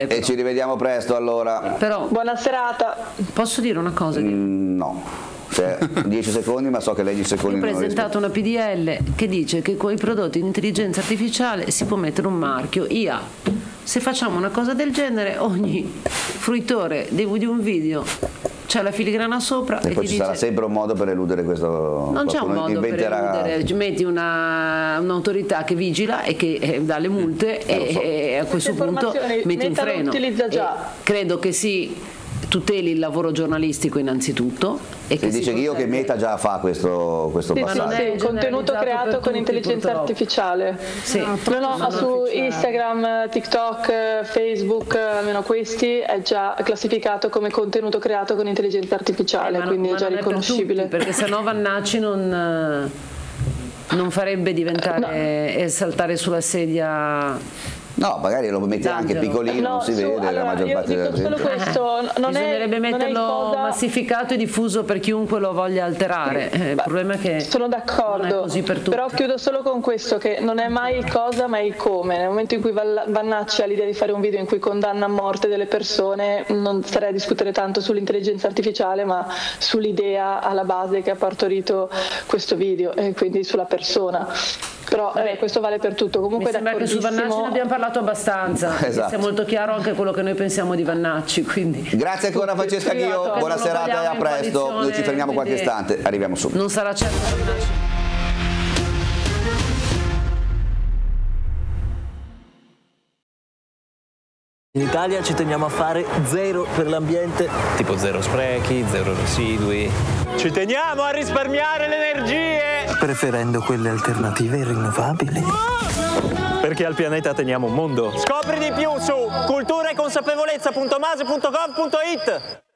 E ci rivediamo presto allora. Però buona serata. Posso dire una cosa? No, cioè 10 secondi, ma so che lei 10 secondi Ho non presentato una PDL che dice che con i prodotti di intelligenza artificiale si può mettere un marchio IA. Se facciamo una cosa del genere, ogni fruitore di un video c'è la filigrana sopra e poi ci sarà sempre un modo per eludere questo. Non c'è un modo per eludere, metti un'autorità che vigila e che dà le multe e a questo punto metti un freno. Utilizza già. Credo che si tuteli il lavoro giornalistico innanzitutto e si dice che io che Meta già fa questo passaggio. Sì, contenuto creato con intelligenza artificiale. Sì. No, su Instagram, TikTok, Facebook, almeno questi è già classificato come contenuto creato con intelligenza artificiale, quindi è già riconoscibile. Perché sennò Vannacci non farebbe diventare e saltare sulla sedia. No, magari lo metti anche piccolino, non si vede la maggior parte della gente. Solo questo, bisognerebbe metterlo massificato e diffuso per chiunque lo voglia alterare. Il problema è che sono d'accordo, non è così per tutti. Però chiudo solo con questo, che non è mai il cosa ma il come. Nel momento in cui Vannacci ha l'idea di fare un video in cui condanna a morte delle persone, non starei a discutere tanto sull'intelligenza artificiale ma sull'idea alla base che ha partorito questo video e quindi sulla persona. Però questo vale per tutto. Comunque mi sembra che su Vannacci ne abbiamo parlato abbastanza. Esatto. Sia molto chiaro anche quello che noi pensiamo di Vannacci. Quindi. Grazie ancora Francesca Ghio, buona serata e a presto. Noi ci fermiamo qualche istante, arriviamo subito. Non sarà certo Vannacci. In Italia ci teniamo a fare zero per l'ambiente, tipo zero sprechi, zero residui. Ci teniamo a risparmiare le energie! Preferendo quelle alternative e rinnovabili. Perché al pianeta teniamo un mondo. Scopri di più su culturaeconsapevolezza.mase.gov.it.